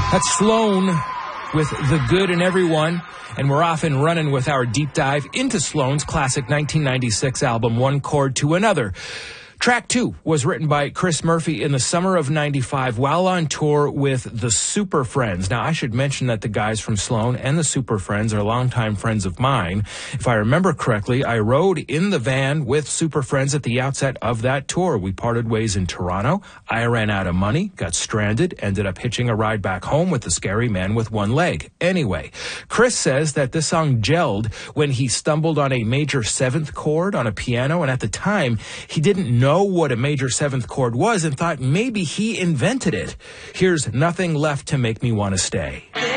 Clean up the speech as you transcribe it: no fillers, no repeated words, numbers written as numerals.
That's Sloan with The Good in Everyone. And we're off and running with our deep dive into Sloan's classic 1996 album, One Chord to Another. Track 2 was written by Chris Murphy in the summer of 95 while on tour with the Super Friends. Now, I should mention that the guys from Sloan and the Super Friends are longtime friends of mine. If I remember correctly, I rode in the van with Super Friends at the outset of that tour. We parted ways in Toronto. I ran out of money, got stranded, ended up hitching a ride back home with the scary man with one leg. Anyway, Chris says that this song gelled when he stumbled on a major 7th chord on a piano, and at the time, he didn't know what a major 7th chord was and thought maybe he invented it. Here's Nothing Left to Make Me Want to Stay.